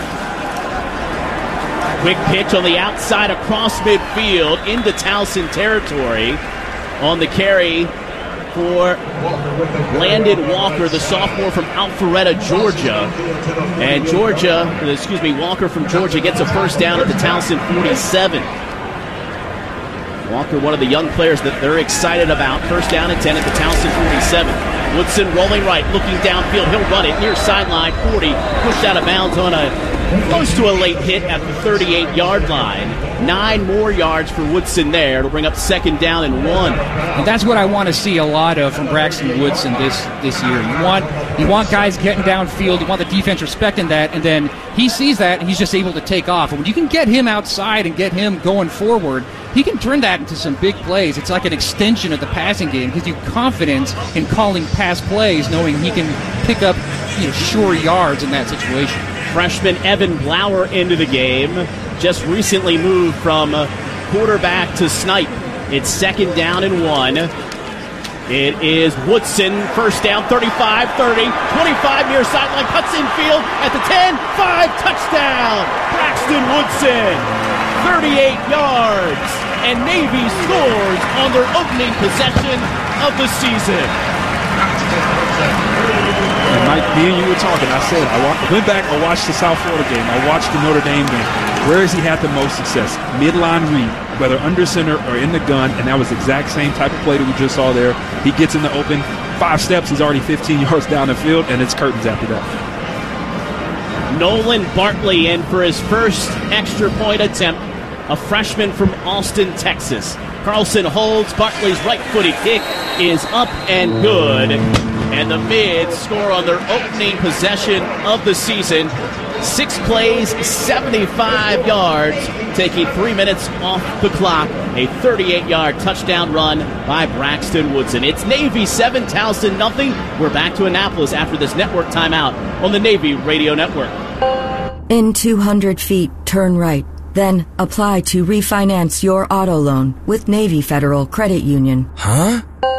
Quick pitch on the outside across midfield into Towson territory on the carry for Landon Walker, the sophomore from Alpharetta, Georgia. And Georgia, excuse me, Walker from Georgia gets a first down at the Towson forty-seven. Walker, one of the young players that they're excited about. First down and ten at the Towson forty-seven. Woodson rolling right, looking downfield. He'll run it near sideline forty. Pushed out of bounds on a close to a late hit at the thirty-eight-yard line. Nine more yards for Woodson there. It'll bring up second down and one. And that's what I want to see a lot of from Braxton Woodson this, this year. You want you want guys getting downfield. You want the defense respecting that. And then he sees that, and he's just able to take off. And when you can get him outside and get him going forward, he can turn that into some big plays. It's like an extension of the passing game. It gives you confidence in calling pass plays, knowing he can pick up, you know, sure yards in that situation. Freshman Evan Blauer into the game. Just recently moved from quarterback to snipe. It's second down and one. It is Woodson, first down, thirty-five, thirty, twenty-five near sideline, cuts infield at the ten, five, touchdown! Braxton Woodson, thirty-eight yards, and Navy scores on their opening possession of the season. And Mike, me and you were talking. I said, I went back, I watched the South Florida game, I watched the Notre Dame game. Where has he had the most success? Midline read, whether under center or in the gun, and that was the exact same type of play that we just saw there. He gets in the open, five steps, he's already fifteen yards down the field, and it's curtains after that. Nolan Bartley in for his first extra point attempt, a freshman from Austin, Texas. Carlson holds. Bartley's right-footed kick is up and good. And the Mids score on their opening possession of the season. Six plays, seventy-five yards, taking three minutes off the clock. A thirty-eight-yard touchdown run by Braxton Woodson. It's Navy seven, Towson nothing. We're back to Annapolis after this network timeout on the Navy Radio Network. In two hundred feet, turn right. Then apply to refinance your auto loan with Navy Federal Credit Union. Huh?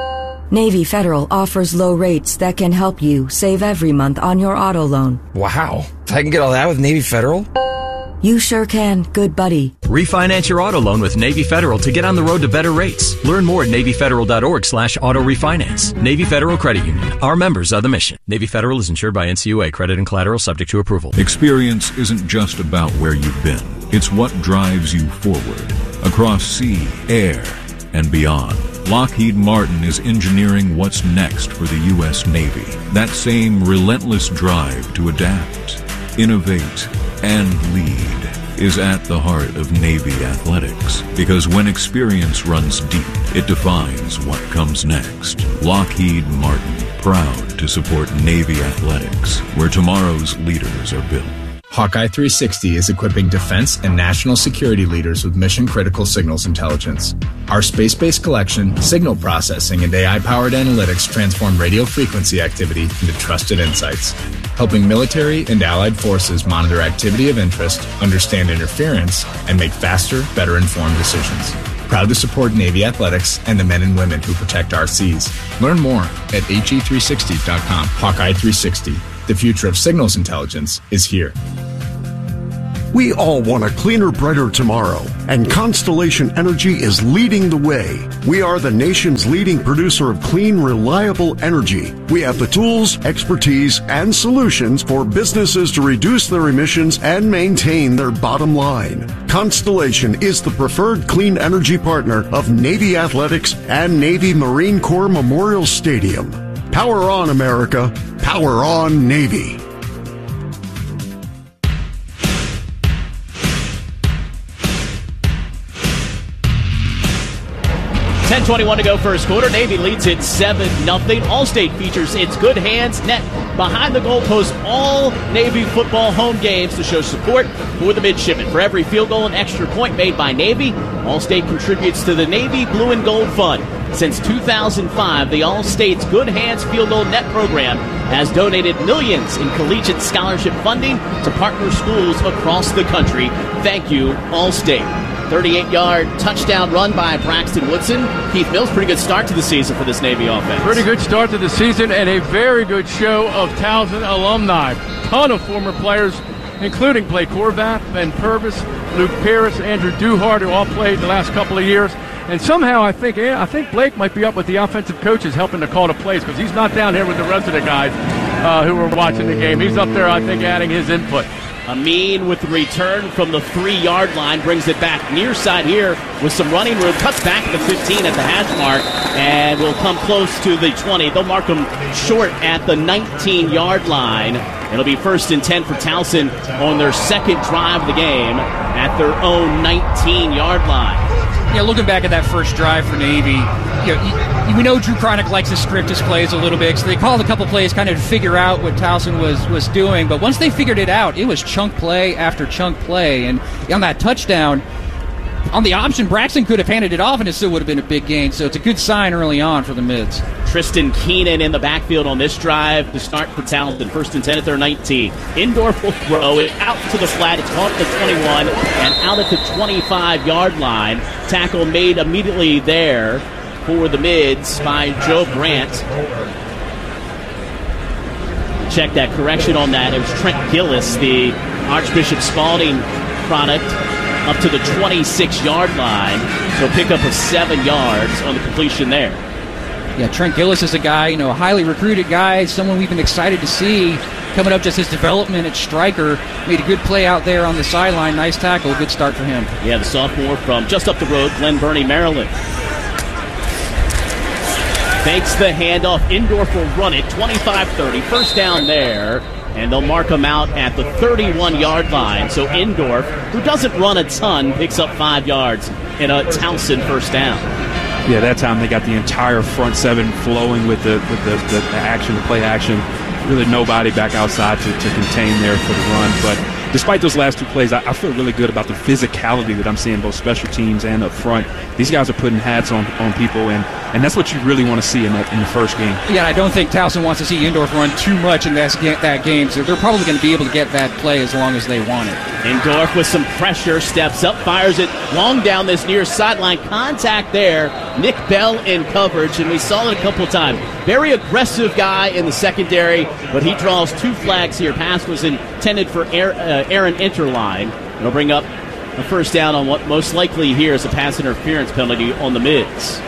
Navy Federal offers low rates that can help you save every month on your auto loan. Wow. I can get all that with Navy Federal? You sure can, good buddy. Refinance your auto loan with Navy Federal to get on the road to better rates. Learn more at NavyFederal.org slash auto refinance. Navy Federal Credit Union. Our members are the mission. Navy Federal is insured by N C U A. Credit and collateral subject to approval. Experience isn't just about where you've been. It's what drives you forward. Across sea, air, and beyond. Lockheed Martin is engineering what's next for the U S Navy. That same relentless drive to adapt, innovate, and lead is at the heart of Navy athletics. Because when experience runs deep, it defines what comes next. Lockheed Martin, proud to support Navy athletics, where tomorrow's leaders are built. Hawkeye three sixty is equipping defense and national security leaders with mission-critical signals intelligence. Our space-based collection, signal processing, and A I-powered analytics transform radio frequency activity into trusted insights, helping military and allied forces monitor activity of interest, understand interference, and make faster, better-informed decisions. Proud to support Navy athletics and the men and women who protect our seas. Learn more at H E three sixty dot com. Hawkeye three sixty. The future of signals intelligence is here. We all want a cleaner, brighter tomorrow, and Constellation Energy is leading the way. We are the nation's leading producer of clean, reliable energy. We have the tools, expertise, and solutions for businesses to reduce their emissions and maintain their bottom line. Constellation is the preferred clean energy partner of Navy Athletics and Navy Marine Corps Memorial Stadium. Power on, America. Power on, Navy. ten twenty-one to go first quarter. Navy leads it seven nothing. Allstate features its Good Hands net behind the goalpost all Navy football home games to show support for the midshipmen. For every field goal and extra point made by Navy, Allstate contributes to the Navy Blue and Gold Fund. Since two thousand five, the Allstate's Good Hands Field Goal Net program has donated millions in collegiate scholarship funding to partner schools across the country. Thank you, Allstate. thirty-eight yard touchdown run by Braxton Woodson. Keith Mills, pretty good start to the season for this Navy offense. Pretty good start to the season and a very good show of Towson alumni. Ton of former players, including Blake Horvath, Ben Purvis, Luke Paris, Andrew Duhart, who all played the last couple of years. And somehow I think I think Blake might be up with the offensive coaches helping to call the plays because he's not down here with the rest of the guys uh, who were watching the game. He's up there, I think, adding his input. Amin with the return from the three-yard line brings it back near side here with some running room. Cuts back at the fifteen at the hash mark and will come close to the twenty. They'll mark him short at the nineteen-yard line. It'll be first and ten for Towson on their second drive of the game at their own nineteen-yard line. Yeah, looking back at that first drive for Navy, you know, we know Drew Cronick likes to script his plays a little bit, so they called a couple plays kind of to figure out what Towson was, was doing, but once they figured it out, it was chunk play after chunk play, and on that touchdown, on the option, Braxton could have handed it off and it still would have been a big gain, so it's a good sign early on for the Mids. Tristan Keenan in the backfield on this drive to start for Towson. First and ten at their nineteen. Indorf will throw it out to the flat. It's caught at the twenty-one and out at the twenty-five-yard line. Tackle made immediately there for the Mids by Joe Grant. Check that correction on that. It was Trent Gillis, the Archbishop Spalding product, up to the twenty-six-yard line. So pick up of seven yards on the completion there. Yeah, Trent Gillis is a guy, you know, a highly recruited guy, someone we've been excited to see coming up, just his development at striker. Made a good play out there on the sideline. Nice tackle. Good start for him. Yeah, the sophomore from just up the road, Glen Burnie, Maryland. Takes the handoff. Indorf will run it. twenty-five thirty. First down there. And they'll mark him out at the thirty-one-yard line. So Indorf, who doesn't run a ton, picks up five yards in a Towson first down. Yeah, that time they got the entire front seven flowing with the with the, the, the action, the play action. Really nobody back outside to, to contain there for the run. But despite those last two plays, I, I feel really good about the physicality that I'm seeing both special teams and up front. These guys are putting hats on, on people, and, and that's what you really want to see in that in the first game. Yeah, I don't think Towson wants to see Indorf run too much in that, that game, so they're probably going to be able to get that play as long as they want it. Indorf with some pressure, steps up, fires it long down this near sideline. Contact there Nick Bell in coverage, and we saw it a couple of times. Very aggressive guy in the secondary, but he draws two flags here. Pass was intended for Aaron Interline. It'll bring up a first down on what most likely here is a pass interference penalty on the Mids.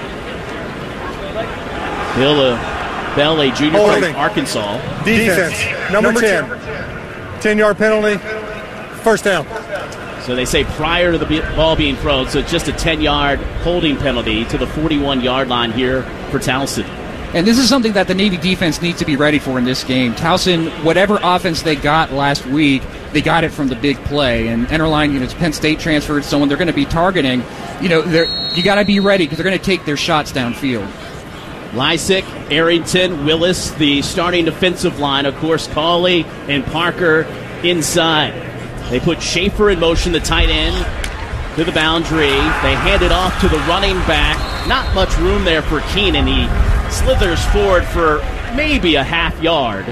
Bill, uh, Bell, a junior Holding. from Arkansas. Defense, number, number ten. ten-yard penalty, first down. So they say prior to the ball being thrown, so just a ten-yard holding penalty to the forty-one-yard line here for Towson. And this is something that the Navy defense needs to be ready for in this game. Towson, whatever offense they got last week, they got it from the big play. And Enterline, you know, it's Penn State transferred, someone they're going to be targeting. You know, you got to be ready because they're going to take their shots downfield. Lysick, Arrington, Willis, the starting defensive line. Of course, Cawley and Parker inside. They put Schaefer in motion, the tight end, to the boundary. They hand it off to the running back. Not much room there for Keenan. He slithers forward for maybe a half yard.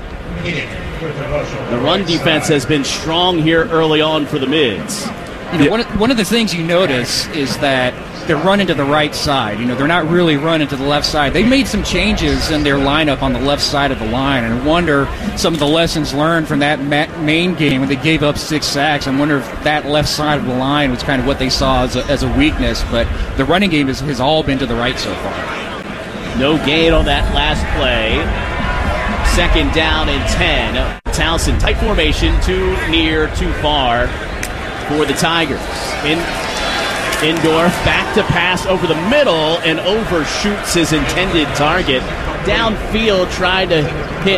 The run defense has been strong here early on for the Mids. You know, one of, one of the things you notice is that they're running to the right side. You know, they're not really running to the left side. They made some changes in their lineup on the left side of the line, and I wonder some of the lessons learned from that main game when they gave up six sacks. I wonder if that left side of the line was kind of what they saw as a, as a weakness, but the running game is, has all been to the right so far. No gain on that last play. Second down and ten. Towson, tight formation, too near, too far for the Tigers. In Indorf back to pass over the middle and overshoots his intended target. Downfield tried to hit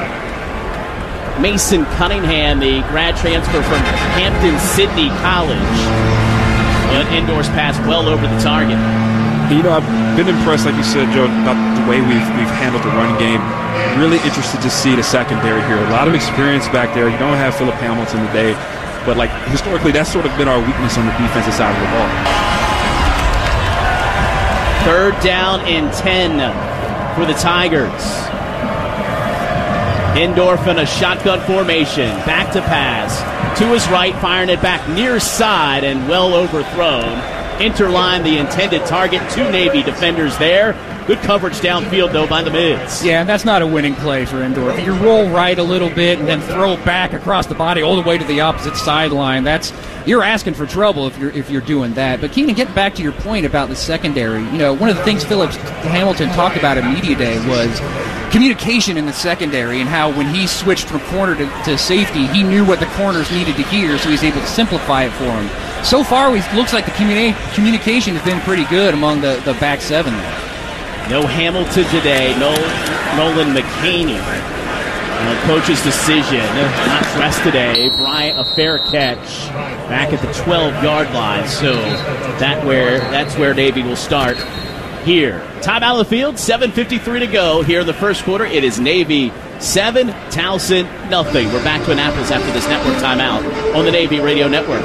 Mason Cunningham, the grad transfer from Hampton-Sydney College. But Indorf's pass well over the target. You know, I've been impressed, like you said, Joe, about the way we've we've handled the running game. Really interested to see the secondary here. A lot of experience back there. You don't have Philip Hamilton today. But, like, historically, that's sort of been our weakness on the defensive side of the ball. Third down and ten for the Tigers. Indorf in a shotgun formation. Back to pass. To his right, firing it back near side and well overthrown. Interline the intended target. Two Navy defenders there. Good coverage downfield, though, by the Mids. Yeah, that's not a winning play for Indorf. If you roll right a little bit and then throw back across the body all the way to the opposite sideline, that's you're asking for trouble if you're if you're doing that. But Keenan, getting back to your point about the secondary, you know, one of the things Phillips Hamilton talked about at Media Day was communication in the secondary and how when he switched from corner to, to safety, he knew what the corners needed to hear, so he's able to simplify it for him. So far, it looks like the communi- communication has been pretty good among the, the back seven there. No Hamilton today. No Nolan McCaney. Uh, coach's decision. Not dressed today. Bryant, a fair catch back at the twelve-yard line. So that where that's where Navy will start here. Time out of the field. seven fifty-three to go here in the first quarter. It is Navy seven, Towson nothing. We're back to Annapolis after this network timeout on the Navy Radio Network.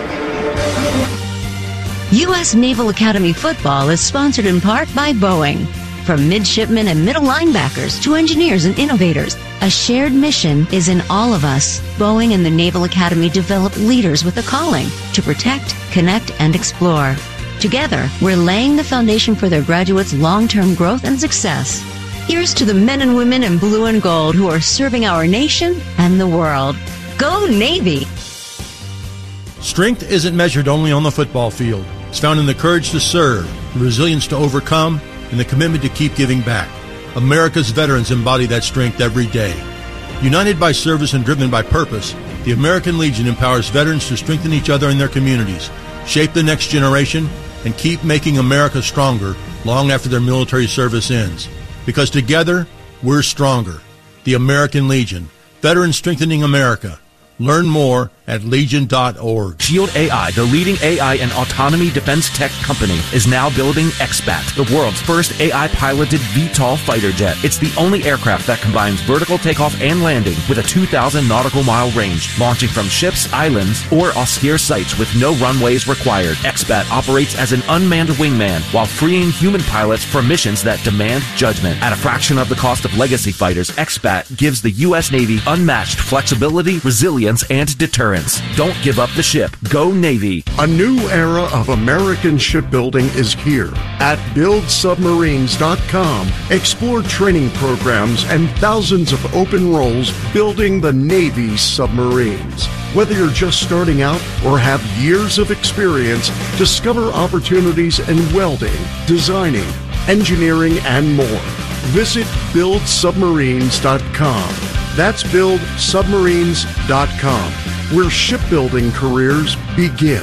U S Naval Academy football is sponsored in part by Boeing. From midshipmen and middle linebackers to engineers and innovators, a shared mission is in all of us. Boeing and the Naval Academy develop leaders with a calling to protect, connect, and explore. Together, we're laying the foundation for their graduates' long-term growth and success. Here's to the men and women in blue and gold who are serving our nation and the world. Go Navy! Strength isn't measured only on the football field. It's found in the courage to serve, the resilience to overcome, and the commitment to keep giving back. America's veterans embody that strength every day. United by service and driven by purpose, the American Legion empowers veterans to strengthen each other in their communities, shape the next generation, and keep making America stronger long after their military service ends. Because together, we're stronger. The American Legion. Veterans strengthening America. Learn more at legion dot org. Shield A I, the leading A I and autonomy defense tech company, is now building X BAT, the world's first A I-piloted V TOL fighter jet. It's the only aircraft that combines vertical takeoff and landing with a two thousand nautical mile range, launching from ships, islands, or austere sites with no runways required. X BAT operates as an unmanned wingman while freeing human pilots for missions that demand judgment. At a fraction of the cost of legacy fighters, X BAT gives the U S Navy unmatched flexibility, resilience, and deterrence. veterans. Don't give up the ship. Go Navy. A new era of American shipbuilding is here. At build submarines dot com, explore training programs and thousands of open roles building the Navy's submarines. Whether you're just starting out or have years of experience, discover opportunities in welding, designing, engineering, and more. Visit build submarines dot com. That's build submarines dot com, where shipbuilding careers begin.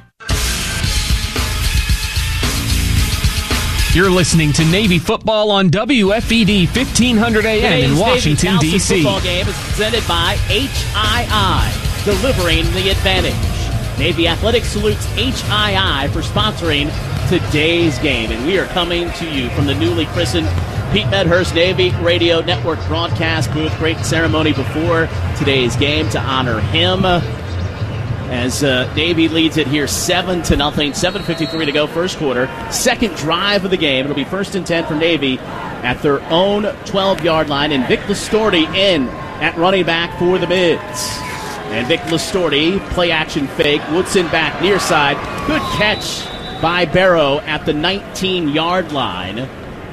You're listening to Navy football on W F E D fifteen hundred A M in Washington, D C Football game is presented by H I I, delivering the advantage. Navy Athletics salutes H I I for sponsoring today's game, and we are coming to you from the newly christened Pete Medhurst Navy Radio Network broadcast booth. Great ceremony before today's game to honor him, as uh, Navy leads it here seven to nothing. seven fifty-three to go, first quarter. Second drive of the game. It'll be first and ten for Navy at their own twelve-yard line, and Vic Listorti in at running back for the Mids. And Vic Listorti, play action fake, Woodson back near side. Good catch by Barrow at the nineteen-yard line.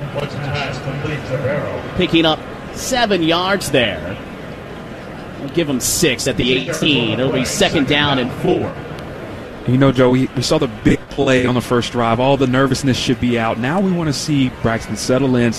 Picking up seven yards there. I'll give him six at the eighteen. It'll be second down and four. You know, Joe, we, we saw the big play on the first drive. All the nervousness should be out. Now we want to see Braxton settle in,